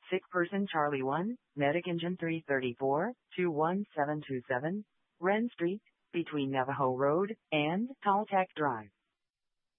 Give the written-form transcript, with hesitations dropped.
Sick person Charlie 1, Medic Engine 334, 21727, Wren Street, between Navajo Road and Talltech Drive.